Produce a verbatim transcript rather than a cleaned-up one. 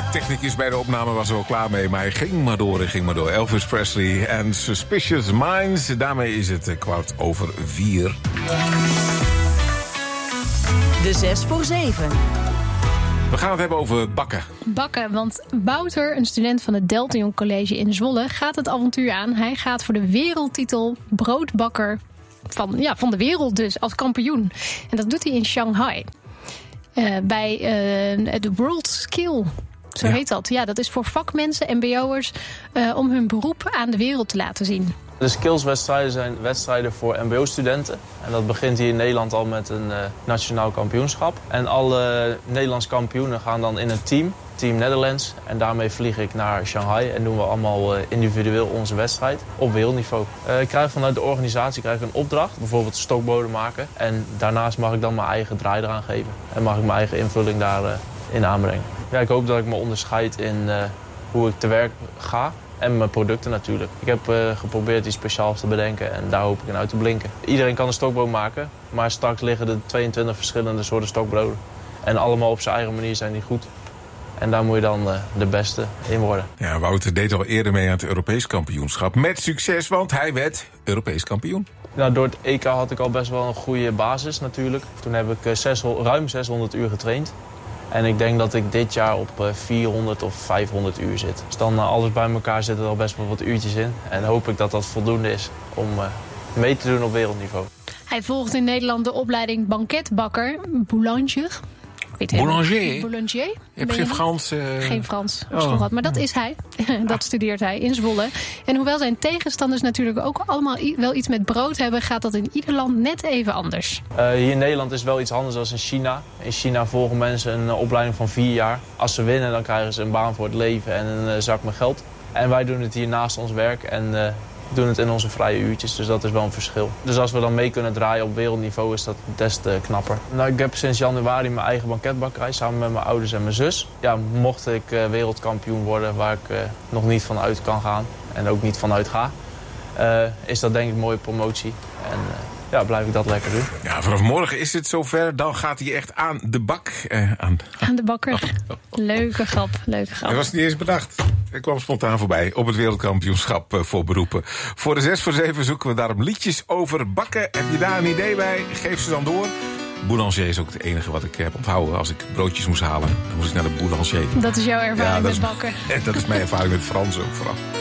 technicus bij de opname was er wel klaar mee, maar hij ging maar door, hij ging maar door. Elvis Presley en Suspicious Minds. Daarmee is het kwart over vier. De zes voor zeven. We gaan het hebben over bakken. Bakken, want Wouter, een student van het Deltion College in Zwolle, gaat het avontuur aan. Hij gaat voor de wereldtitel broodbakker van, ja, van de wereld dus, als kampioen. En dat doet hij in Shanghai. Uh, bij uh, de World Skill, zo ja. heet dat. Ja, dat is voor vakmensen, mbo'ers, uh, om hun beroep aan de wereld te laten zien. De skillswedstrijden zijn wedstrijden voor mbo-studenten. En dat begint hier in Nederland al met een uh, nationaal kampioenschap. En alle Nederlandse kampioenen gaan dan in een team, Team Netherlands. En daarmee vlieg ik naar Shanghai en doen we allemaal uh, individueel onze wedstrijd op wereldniveau. Uh, ik krijg vanuit de organisatie krijg ik een opdracht, bijvoorbeeld stokbroden maken. En daarnaast mag ik dan mijn eigen draai eraan geven. En mag ik mijn eigen invulling daarin uh, aanbrengen. Ja, ik hoop dat ik me onderscheid in uh, hoe ik te werk ga. En mijn producten natuurlijk. Ik heb uh, geprobeerd iets speciaals te bedenken en daar hoop ik in uit te blinken. Iedereen kan een stokbrood maken, maar straks liggen er tweeëntwintig verschillende soorten stokbroden. En allemaal op zijn eigen manier zijn die goed. En daar moet je dan uh, de beste in worden. Ja, Wouter deed al eerder mee aan het Europees kampioenschap. Met succes, want hij werd Europees kampioen. Nou, door het E K had ik al best wel een goede basis natuurlijk. Toen heb ik uh, zes, ruim zeshonderd uur getraind. En ik denk dat ik dit jaar op vierhonderd of vijfhonderd uur zit. Dus dan alles bij elkaar zitten er al best wel wat uurtjes in. En hoop ik dat dat voldoende is om mee te doen op wereldniveau. Hij volgt in Nederland de opleiding banketbakker, boulanger. Boulanger? Boulanger? Je hebt geen Frans? Uh... Geen Frans, oh. Maar dat is hij. Dat studeert hij in Zwolle. En hoewel zijn tegenstanders natuurlijk ook allemaal wel iets met brood hebben, gaat dat in ieder land net even anders. Uh, hier in Nederland is het wel iets anders dan in China. In China volgen mensen een uh, opleiding van vier jaar. Als ze winnen, dan krijgen ze een baan voor het leven en een uh, zak met geld. En wij doen het hier naast ons werk en uh, doen het in onze vrije uurtjes. Dus dat is wel een verschil. Dus als we dan mee kunnen draaien op wereldniveau is dat des te knapper. Nou, ik heb sinds januari mijn eigen banketbakkerij samen met mijn ouders en mijn zus. Ja, mocht ik uh, wereldkampioen worden waar ik uh, nog niet van uit kan gaan en ook niet vanuit ga, uh, is dat denk ik een mooie promotie. En uh, ja, blijf ik dat lekker doen. Ja, vanaf morgen is het zover. Dan gaat hij echt aan de bak. Uh, aan... aan de bakker. Leuke grap, leuke grap. Dat was niet eens bedacht. Ik kwam spontaan voorbij op het wereldkampioenschap uh, voor beroepen. Voor de zes voor zeven zoeken we daarom liedjes over bakken. Heb je daar een idee bij? Geef ze dan door. Boulanger is ook het enige wat ik heb onthouden. Als ik broodjes moest halen, dan moest ik naar de boulanger. Dat is jouw ervaring ja, met bakken. Dat is mijn ervaring met Frans ook vooral.